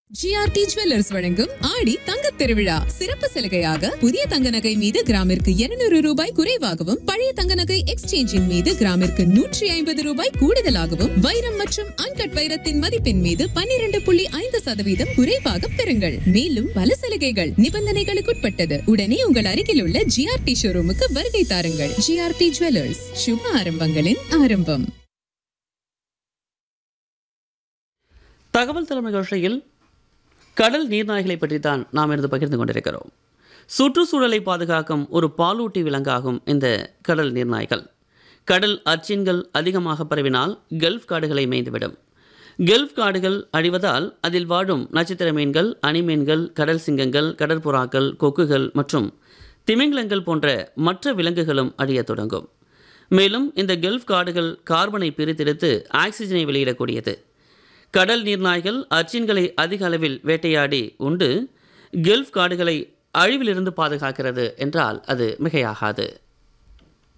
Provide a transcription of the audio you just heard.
GRT jewellers வழங்கும் ஆடி தங்கத் திருவிழா சிறப்பு சலுகையாக புதிய தங்க நகை மீது கிராமிற்கு 200 ரூபாய் குறைவாகவும் பழைய தங்க நகை எக்ஸ்சேஞ்சின் மீது கிராமிற்கு 150 ரூபாய் கூடுதலாகவும் வைரம் மற்றும் அன்கட் வைரத்தின் மதிப்பின் மீது 12.5% குறைவாக பெறுங்கள். மேலும் பல சலுகைகள் நிபந்தனைகளுக்குட்பட்டது. உடனே உங்கள் அருகில் உள்ள ஜிஆர்டி ஷோரூமுக்கு வருகை தாருங்கள். ஜிஆர்டி ஜுவல்லர்ஸ், சுப ஆரம்பங்களின் ஆரம்பம். தகவல் தலைமை நிகழ்ச்சியில் கடல் நீர்நாய்களை பற்றி தான் நாம் இருந்து பகிர்ந்து கொண்டிருக்கிறோம். சுற்றுச்சூழலை பாதுகாக்கும் ஒரு பாலூட்டி விலங்காகும் இந்த கடல் நீர்நாய்கள். கடல் அர்ச்சின்கள் அதிகமாக பரவினால் கல்ஃப் காடுகளை மேய்ந்துவிடும். கல்ஃப் காடுகள் அழிவதால் அதில் வாழும் நட்சத்திர மீன்கள், அணிமீன்கள், கடல் சிங்கங்கள், கடற்புறாக்கள், கொக்குகள் மற்றும் திமிங்கலங்கள் போன்ற மற்ற விலங்குகளும் அழியத் தொடங்கும். மேலும் இந்த கல்ஃப் காடுகள் கார்பனை பிரித்தெடுத்து ஆக்சிஜனை வெளியிடக்கூடியது. கடல் நீர்நாய்கள் அர்ச்சின்களை அதிக அளவில் வேட்டையாடி உண்டு கல்ஃப் காடுகளை அழிவிலிருந்து பாதுகாக்கிறது என்றால் அது மிகையாகாது.